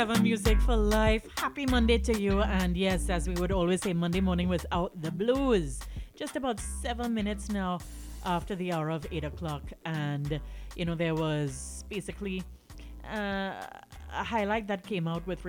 7 Music for Life. Happy Monday to you. And yes, as we would always say, Monday morning without the blues. Just about 7 minutes now after the hour of 8 o'clock. And, there was basically a highlight that came out with